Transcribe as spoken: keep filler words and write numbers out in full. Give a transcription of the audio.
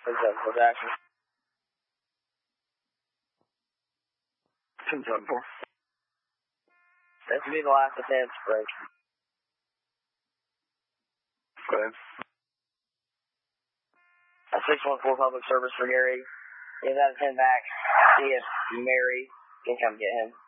What's up, for action? ten seven four. This will be the last attempt, break. Go ahead. A six one four public service for Gary. Give that a ten back. See if Mary can come get him.